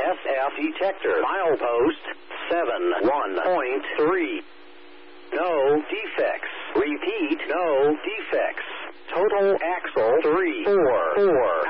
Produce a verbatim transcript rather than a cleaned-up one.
S F detector. Milepost seven one point three. No defects. Repeat, no defects. Total axle three four four.